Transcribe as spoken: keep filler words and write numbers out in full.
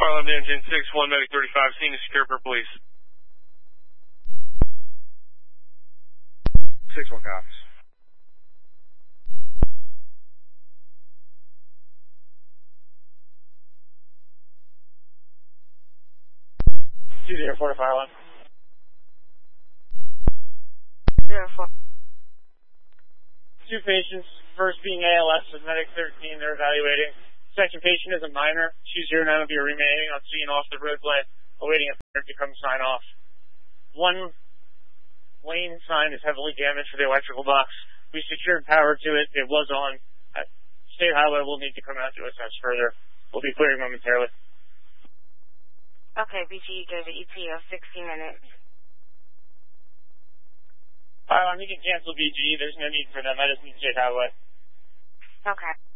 Harlem Engine six one, Medic thirty-five, scene to secure for police. six one copies. two zero four to fire one. zero four. Two patients, first being A L S with Medic thirteen, they're evaluating. Second patient is a minor. Two zero nine will be remaining on scene off the roadway, awaiting a third to come sign off. One lane sign is heavily damaged for the electrical box. We secured power to it. It was on. Uh, State Highway will need to come out to assess further. We'll be clearing momentarily. Okay, B G, go to E T O, sixty minutes. Alright, you can cancel B G. There's no need for them. I just need State Highway. Okay.